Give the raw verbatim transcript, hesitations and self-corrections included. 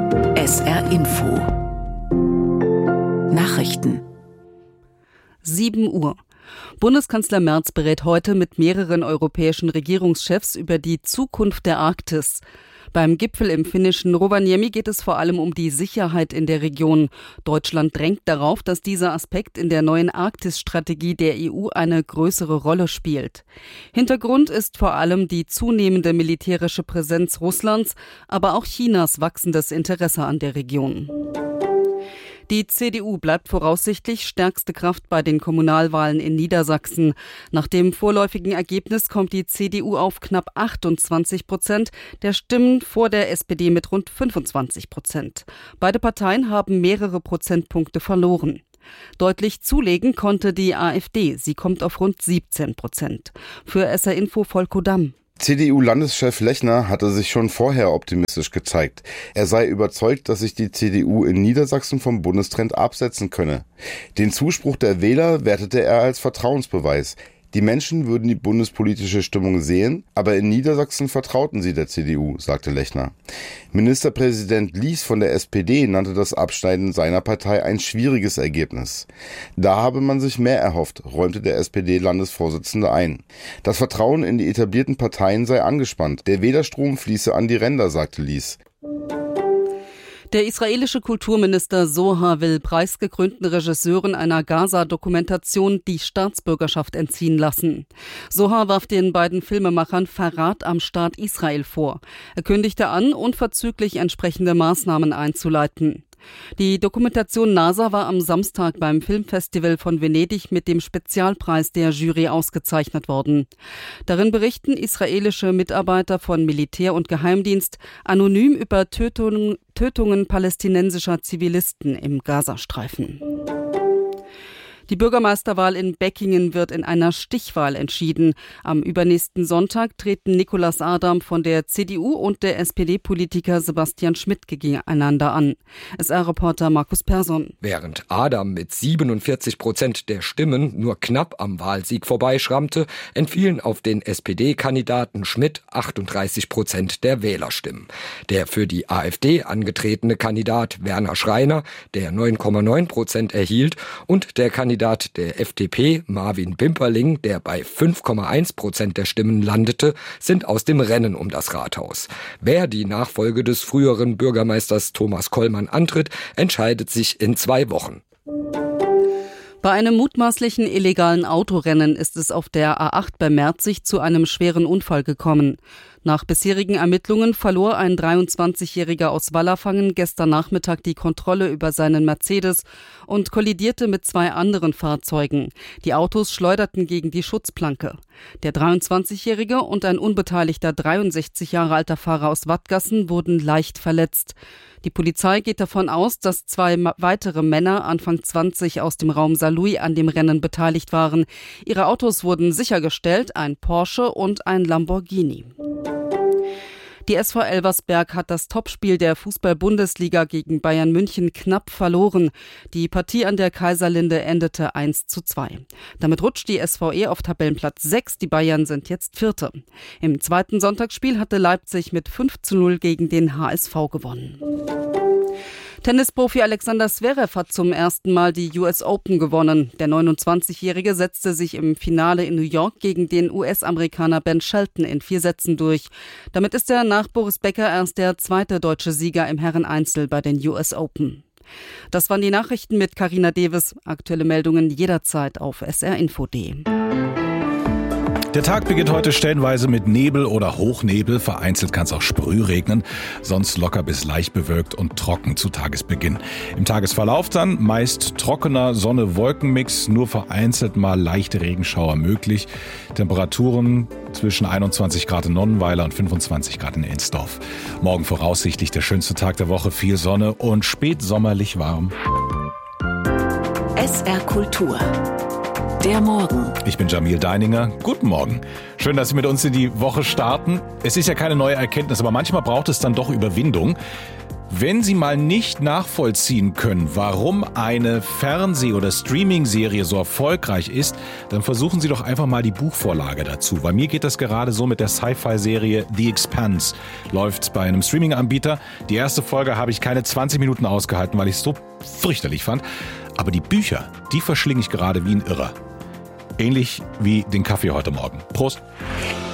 S R Info Nachrichten. sieben Uhr. Bundeskanzler Merz berät heute mit mehreren europäischen Regierungschefs über die Zukunft der Arktis. Beim Gipfel im finnischen Rovaniemi geht es vor allem um die Sicherheit in der Region. Deutschland drängt darauf, dass dieser Aspekt in der neuen Arktis-Strategie der E U eine größere Rolle spielt. Hintergrund ist vor allem die zunehmende militärische Präsenz Russlands, aber auch Chinas wachsendes Interesse an der Region. Die C D U bleibt voraussichtlich stärkste Kraft bei den Kommunalwahlen in Niedersachsen. Nach dem vorläufigen Ergebnis kommt die C D U auf knapp achtundzwanzig Prozent der Stimmen vor der S P D mit rund fünfundzwanzig Prozent. Beide Parteien haben mehrere Prozentpunkte verloren. Deutlich zulegen konnte die AfD. Sie kommt auf rund siebzehn Prozent. Für S R Info Volko Damm. C D U-Landeschef Lechner hatte sich schon vorher optimistisch gezeigt. Er sei überzeugt, dass sich die C D U in Niedersachsen vom Bundestrend absetzen könne. Den Zuspruch der Wähler wertete er als Vertrauensbeweis. Die Menschen würden die bundespolitische Stimmung sehen, aber in Niedersachsen vertrauten sie der C D U, sagte Lechner. Ministerpräsident Lies von der S P D nannte das Abschneiden seiner Partei ein schwieriges Ergebnis. Da habe man sich mehr erhofft, räumte der S P D-Landesvorsitzende ein. Das Vertrauen in die etablierten Parteien sei angespannt. Der Wählerstrom fließe an die Ränder, sagte Lies. Der israelische Kulturminister Zohar will preisgekrönten Regisseuren einer Gaza-Dokumentation die Staatsbürgerschaft entziehen lassen. Zohar warf den beiden Filmemachern Verrat am Staat Israel vor. Er kündigte an, unverzüglich entsprechende Maßnahmen einzuleiten. Die Dokumentation NASA war am Samstag beim Filmfestival von Venedig mit dem Spezialpreis der Jury ausgezeichnet worden. Darin berichten israelische Mitarbeiter von Militär und Geheimdienst anonym über Tötungen, Tötungen palästinensischer Zivilisten im Gazastreifen. Die Bürgermeisterwahl in Beckingen wird in einer Stichwahl entschieden. Am übernächsten Sonntag treten Nicolas Adam von der C D U und der S P D-Politiker Sebastian Schmidt gegeneinander an. S R-Reporter Markus Persson. Während Adam mit siebenundvierzig Prozent der Stimmen nur knapp am Wahlsieg vorbeischrammte, entfielen auf den S P D-Kandidaten Schmidt achtunddreißig Prozent der Wählerstimmen. Der für die AfD angetretene Kandidat Werner Schreiner, der neun Komma neun Prozent erhielt, und der Kandidat der F D P, Marvin Bimperling, der bei fünf Komma eins Prozent der Stimmen landete, sind aus dem Rennen um das Rathaus. Wer die Nachfolge des früheren Bürgermeisters Thomas Kollmann antritt, entscheidet sich in zwei Wochen. Bei einem mutmaßlichen illegalen Autorennen ist es auf der A acht bei Merzig zu einem schweren Unfall gekommen. Nach bisherigen Ermittlungen verlor ein dreiundzwanzigjähriger aus Wallerfangen gestern Nachmittag die Kontrolle über seinen Mercedes und kollidierte mit zwei anderen Fahrzeugen. Die Autos schleuderten gegen die Schutzplanke. Der dreiundzwanzigjährige und ein unbeteiligter dreiundsechzig Jahre alter Fahrer aus Wattgassen wurden leicht verletzt. Die Polizei geht davon aus, dass zwei weitere Männer Anfang zwanzig aus dem Raum Saarlouis an dem Rennen beteiligt waren. Ihre Autos wurden sichergestellt, ein Porsche und ein Lamborghini. Die S V Elversberg hat das Topspiel der Fußball-Bundesliga gegen Bayern München knapp verloren. Die Partie an der Kaiserlinde endete eins zu zwei. Damit rutscht die S V E auf Tabellenplatz sechs. Die Bayern sind jetzt Vierte. Im zweiten Sonntagsspiel hatte Leipzig mit fünf zu null gegen den H S V gewonnen. Tennisprofi Alexander Zverev hat zum ersten Mal die U S Open gewonnen. Der neunundzwanzigjährige setzte sich im Finale in New York gegen den U S-Amerikaner Ben Shelton in vier Sätzen durch. Damit ist er nach Boris Becker erst der zweite deutsche Sieger im Herreneinzel bei den U S Open. Das waren die Nachrichten mit Carina Deves. Aktuelle Meldungen jederzeit auf s r info punkt d e. Der Tag beginnt heute stellenweise mit Nebel oder Hochnebel. Vereinzelt kann es auch Sprühregnen. Sonst locker bis leicht bewölkt und trocken zu Tagesbeginn. Im Tagesverlauf dann meist trockener Sonne-Wolken-Mix. Nur vereinzelt mal leichte Regenschauer möglich. Temperaturen zwischen einundzwanzig Grad in Nonnenweiler und fünfundzwanzig Grad in Ensdorf. Morgen voraussichtlich der schönste Tag der Woche. Viel Sonne und spätsommerlich warm. S R Kultur. Der Morgen. Ich bin Jamil Deininger. Guten Morgen. Schön, dass Sie mit uns in die Woche starten. Es ist ja keine neue Erkenntnis, aber manchmal braucht es dann doch Überwindung. Wenn Sie mal nicht nachvollziehen können, warum eine Fernseh- oder Streaming-Serie so erfolgreich ist, dann versuchen Sie doch einfach mal die Buchvorlage dazu. Bei mir geht das gerade so mit der Sci-Fi-Serie The Expanse. Läuft bei einem Streaming-Anbieter. Die erste Folge habe ich keine zwanzig Minuten ausgehalten, weil ich es so fürchterlich fand. Aber die Bücher, die verschlinge ich gerade wie ein Irrer. Ähnlich wie den Kaffee heute Morgen. Prost!